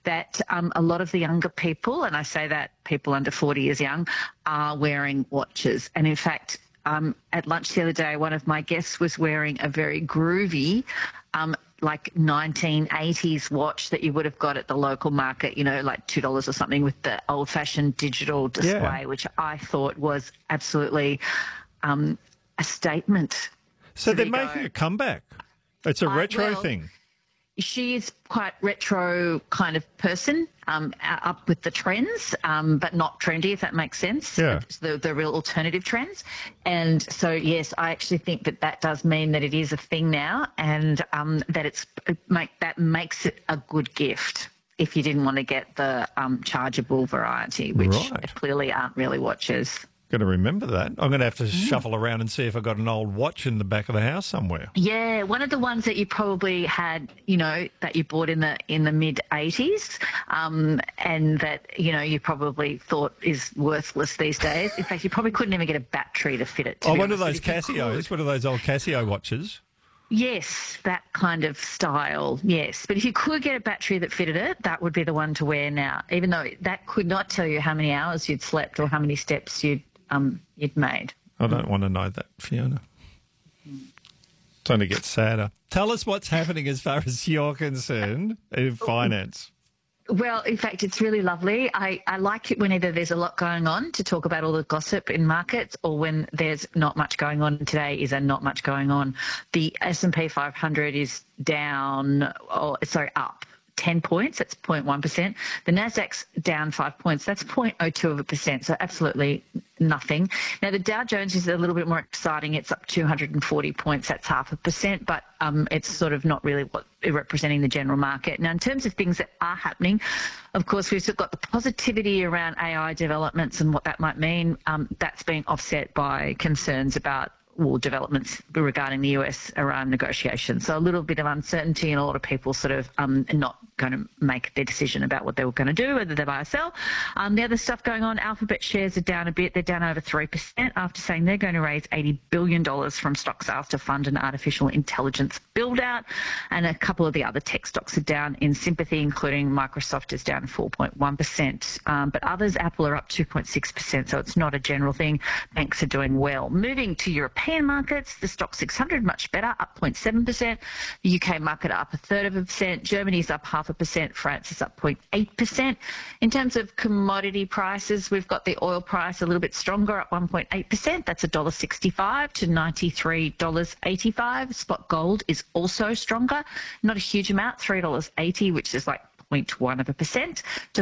that a lot of the younger people, and I say that people under 40 is young, are wearing watches. And in fact, at lunch the other day, one of my guests was wearing a very groovy like 1980s watch that you would have got at the local market, like $2 or something, with the old-fashioned digital display, which I thought was absolutely a statement. So they're making a comeback. It's a retro thing. She is quite retro kind of person, up with the trends, but not trendy, if that makes sense. Yeah. The real alternative trends. And so, yes, I actually think that does mean that it is a thing now, and that that makes it a good gift if you didn't want to get the chargeable variety, which clearly aren't really watches. Got to remember that. I'm going to have to shuffle around and see if I've got an old watch in the back of the house somewhere. Yeah, one of the ones that you probably had, that you bought in the mid 80s, and that you probably thought is worthless these days. In fact, you probably couldn't even get a battery to fit it. One of those Casios, one of those old Casio watches. Yes, that kind of style, yes. But if you could get a battery that fitted it, that would be the one to wear now, even though that could not tell you how many hours you'd slept or how many steps you'd made. I don't want to know that, Fiona. It's only gets sadder. Tell us what's happening as far as you're concerned in finance. Well, in fact, it's really lovely. I like it when either there's a lot going on to talk about all the gossip in markets, or when there's not much going on. Today is a not much going on. The S&P 500 is up 10 points. That's 0.1%. The Nasdaq's down 5 points. That's 0.02%. So absolutely nothing. Now, the Dow Jones is a little bit more exciting. It's up 240 points. That's 0.5%, but it's sort of not really representing the general market. Now, in terms of things that are happening, of course, we've got the positivity around AI developments and what that might mean. That's being offset by concerns about developments regarding the US-Iran negotiations. So a little bit of uncertainty, and a lot of people sort of not going to make their decision about what they were going to do, whether they buy or sell. The other stuff going on, Alphabet shares are down a bit. They're down over 3% after saying they're going to raise $80 billion from stock sales to fund an artificial intelligence build-out. And a couple of the other tech stocks are down in sympathy, including Microsoft is down 4.1%. But others, Apple are up 2.6%, so it's not a general thing. Banks are doing well. Moving to European markets, the stock 600 much better, up 0.7%. The UK market up 1/3%. Germany's up 0.5%. France is up 0.8%. In terms of commodity prices, we've got the oil price a little bit stronger, up 1.8%. That's $1.65 to $93.85. Spot gold is also stronger, not a huge amount, $3.80, which is like 0.1% to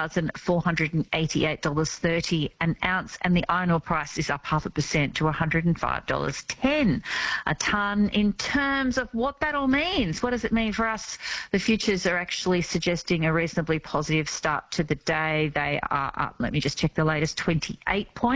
$4,488.30 an ounce, and the iron ore price is up 0.5% to $105.10 a tonne. In terms of what that all means, what does it mean for us? The futures are actually suggesting a reasonably positive start to the day. They are up, let me just check the latest, 28 points.